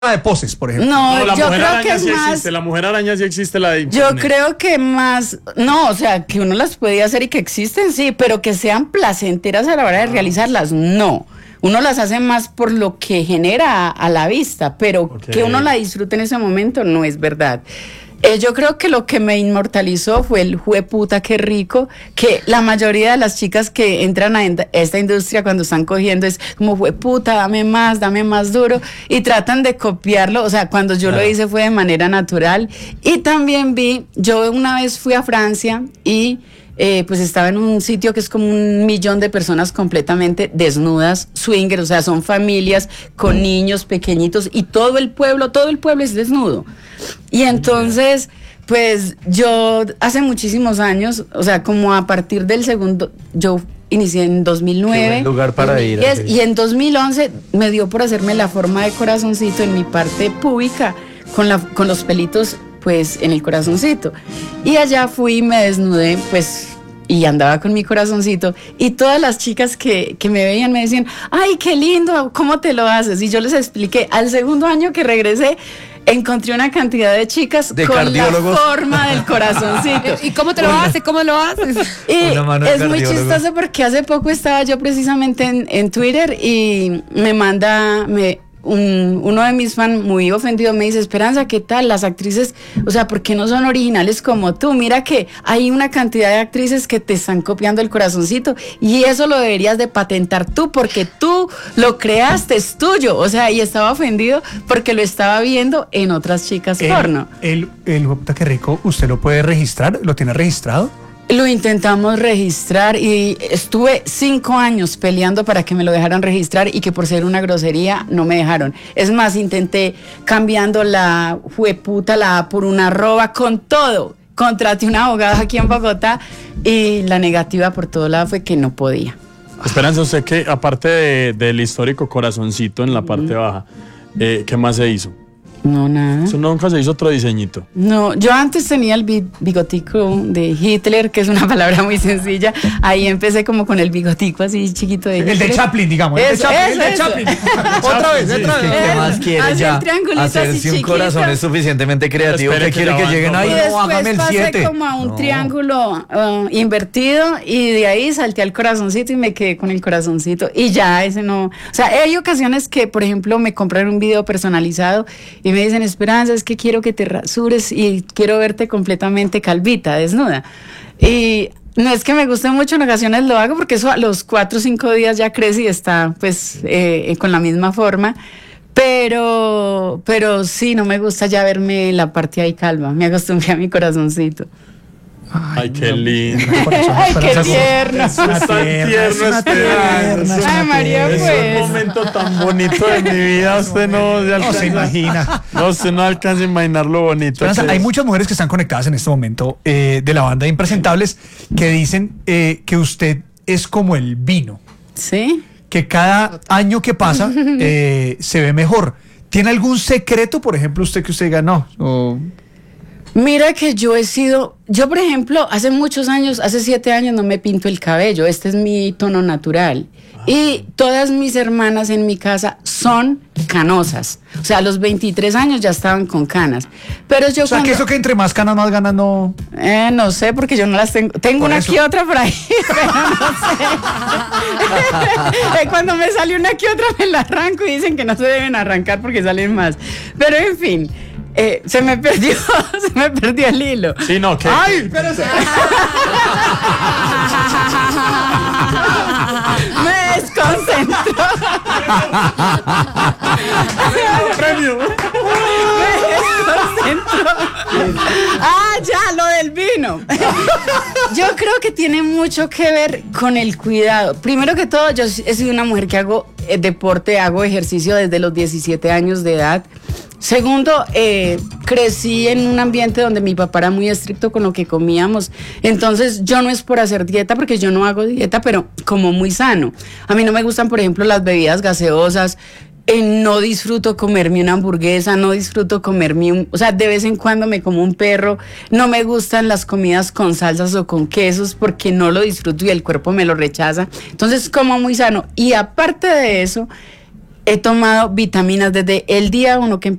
de poses, por ejemplo. No, la yo mujer creo araña que es sí más. existe, la mujer araña sí existe, la de Yo internet. creo que más, no, o sea, que uno las puede hacer y que existen, sí, pero que sean placenteras a la hora de realizarlas, no. Uno las hace más por lo que genera a la vista, pero Ok. que uno la disfrute en ese momento no es verdad. Yo creo que lo que me inmortalizó fue el jueputa, qué rico, que la mayoría de las chicas que entran a esta industria cuando están cogiendo es como jueputa, dame más duro, y tratan de copiarlo. O sea, cuando yo lo hice fue de manera natural. Y también yo una vez fui a Francia y pues estaba en un sitio que es como 1 millón de personas completamente desnudas, swingers, o sea, son familias con niños pequeñitos y todo el pueblo es desnudo. Y entonces, pues yo hace muchísimos años, o sea, como a partir del segundo, yo inicié en 2009. Qué buen lugar para ir, 2010, Andrés. y en 2011 me dio por hacerme la forma de corazoncito en mi parte pública, con los pelitos pues en el corazoncito. Y allá fui y me desnudé, pues, y andaba con mi corazoncito, y todas las chicas que me veían me decían, ay, qué lindo, ¿cómo te lo haces? Y yo les expliqué. Al segundo año que regresé, encontré una cantidad de chicas ¿De con la cardiólogos? forma del corazoncito. ¿Y cómo te lo haces? ¿Cómo lo haces? Y Una mano de es muy cardiólogo. chistoso porque hace poco estaba yo precisamente en Twitter y me manda uno de mis fans muy ofendido me dice, Esperanza, ¿qué tal? Las actrices, o sea, ¿por qué no son originales como tú? Mira que hay una cantidad de actrices que te están copiando el corazoncito y eso lo deberías de patentar tú porque tú lo creaste, es tuyo. O sea, y estaba ofendido porque lo estaba viendo en otras chicas porno. El jueputa, qué rico, ¿usted lo puede registrar? ¿Lo tiene registrado? Lo intentamos registrar y estuve 5 años peleando para que me lo dejaran registrar y que por ser una grosería no me dejaron. Es más, intenté cambiando la jueputa, la A por una arroba, con todo. Contraté una abogada aquí en Bogotá y la negativa por todo lado fue que no podía. Esperanza, usted que aparte del histórico corazoncito en la parte baja, ¿qué más se hizo? No, nada. Eso nunca se hizo otro diseñito. No, yo antes tenía el bigotico de Hitler, que es una palabra muy sencilla. Ahí empecé como con el bigotico así chiquito de Hitler. El de Chaplin, digamos. Eso, el de eso. Chaplin. Otra vez. ¿Qué más quiere Hacer ya? triangulitos Hacer así si un chiquitos. corazón es suficientemente creativo. Espere ¿Qué que quiere ya que van, lleguen no, ahí? Y No, después hágame el pasé 7. como a un No. triángulo invertido y de ahí salté al corazoncito y me quedé con el corazoncito y ya ese no, o sea, hay ocasiones que por ejemplo me compran un video personalizado y me dicen, Esperanza, es que quiero que te rasures y quiero verte completamente calvita, desnuda, y no es que me guste mucho, en ocasiones lo hago porque eso a los 4 o 5 días ya crece y está pues con la misma forma. Pero sí, no me gusta ya verme la parte ahí calva. Me acostumbré a mi corazoncito. Ay, qué lindo. Ay, qué tierno. Eso es tan tierno, Esperanza. Ay, María, Es un pues. momento tan bonito de mi vida. Usted no se No alcanza, se imagina. No, usted no alcanza a imaginar lo bonito. Esperanza, que hay es. muchas mujeres que están conectadas en este momento de la banda de Impresentables que dicen que usted es como el vino, ¿Sí? que cada año que pasa se ve mejor. ¿Tiene algún secreto, por ejemplo, usted que usted diga no? Mira que yo por ejemplo, hace muchos años, hace 7 años no me pinto el cabello, este es mi tono natural. Y todas mis hermanas en mi casa son canosas. O sea, a los 23 años ya estaban con canas. Pero yo O sea, que eso que entre más canas, más ganas, no... no sé, porque yo no las tengo. Tengo Por una eso. aquí otra por ahí, pero no sé. Cuando me sale una aquí otra me la arranco y dicen que no se deben arrancar porque salen más. Pero en fin, se me perdió el hilo. Sí, no, que. ¡Ay, espérese! Me desconcentro. Premio. Me desconcentro. Ya, lo del vino. Yo creo que tiene mucho que ver con el cuidado. Primero que todo, yo he sido una mujer que hago deporte, hago ejercicio desde los 17 años de edad. Segundo, crecí en un ambiente donde mi papá era muy estricto con lo que comíamos. Entonces, yo no es por hacer dieta, porque yo no hago dieta, pero como muy sano. A mí no me gustan, por ejemplo, las bebidas gaseosas. No disfruto comerme una hamburguesa, no disfruto comerme o sea, de vez en cuando me como un perro. No me gustan las comidas con salsas o con quesos porque no lo disfruto y el cuerpo me lo rechaza. Entonces, como muy sano. Y aparte de eso, he tomado vitaminas desde el día uno que